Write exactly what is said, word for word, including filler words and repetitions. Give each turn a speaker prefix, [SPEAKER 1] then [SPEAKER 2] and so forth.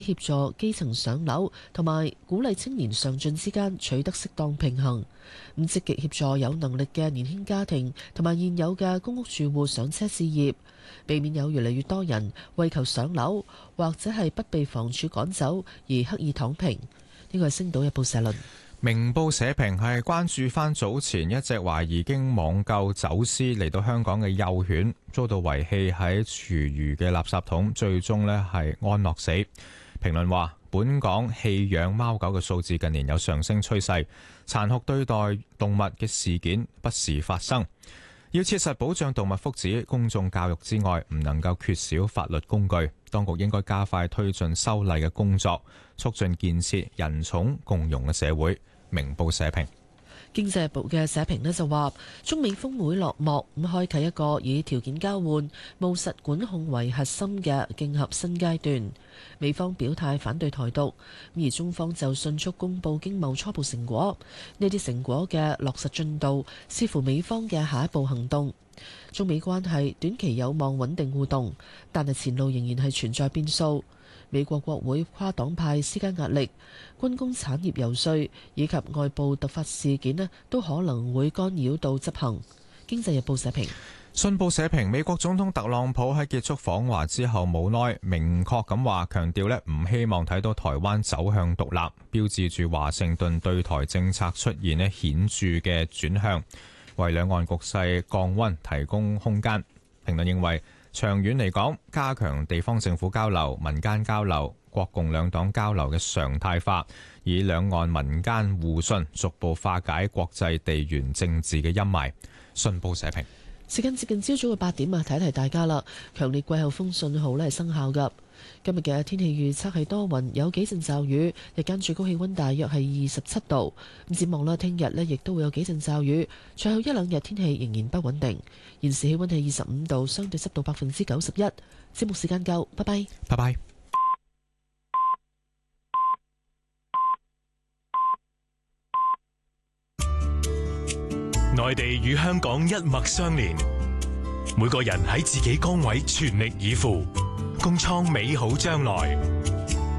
[SPEAKER 1] 協助基層上樓同埋鼓勵青年上進之間取得適當平衡，咁積極協助有能力嘅年輕家庭同埋現有嘅公屋住戶上車置業，避免有越嚟越多人為求上樓或者係不被房署趕走而刻意躺平。呢個係《星島日報》社論。
[SPEAKER 2] 明報社評係關注翻早前一隻懷疑經網購走私嚟到香港嘅幼犬遭到遺棄喺廚餘嘅垃圾桶，最終呢係安樂死。評論話，本港棄養貓狗嘅數字近年有上升趨勢，殘酷對待動物嘅事件不時發生。要切實保障動物福祉，公眾教育之外，唔能夠缺少法律工具。當局應該加快推進修例嘅工作，促進建設人寵共融嘅社會。明報社評。
[SPEAKER 1] 經濟日報嘅社評呢就話，中美峰會落幕，咁開啟一個以條件交換、務實管控為核心嘅競合新階段。美方表態反對台獨，而中方就迅速公佈經貿初步成果。呢啲成果嘅落實進度，視乎美方嘅下一步行動。中美關係短期有望穩定互動，但係前路仍然係存在變數。美國國會跨黨派施加壓力，軍工產業游說以及外部突發事件咧，都可能會干擾到執行。經濟日報社評。
[SPEAKER 2] 信報社評，美國總統特朗普喺結束訪華之後冇耐，明確咁話，強調咧唔希望睇到台灣走向獨立，標誌住華盛頓對台政策出現咧顯著嘅轉向，為兩岸局勢降溫提供空間。評論認為，長遠嚟講，加強地方政府交流、民間交流、國共兩黨交流嘅常態化，以兩岸民間互信逐步化解國際地緣政治嘅陰霾。信報社評。
[SPEAKER 1] 時間接近朝早嘅八點啊，提一提大家啦。強烈季候風信號咧係生效㗎。今日嘅天氣預測係多雲，有幾陣驟雨，日間最高氣溫大約係二十七度。咁展望啦，聽日呢亦都會有幾陣驟雨，最後一兩日天氣仍然不穩定。現時氣溫係二十五度，相對濕度百分之九十一。節目時間夠，拜拜。
[SPEAKER 2] 拜拜。
[SPEAKER 3] 內地與香港一脈相連，每個人喺自己崗位全力以赴，共創美好將來。